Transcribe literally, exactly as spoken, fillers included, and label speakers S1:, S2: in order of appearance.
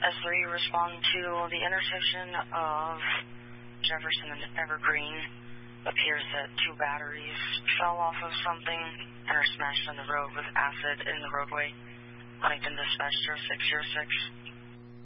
S1: S three, respond to the intersection of Jefferson and Evergreen. Appears that two batteries fell off of something and are smashed on the road with acid in the roadway. Huntington Dispatch zero six zero six.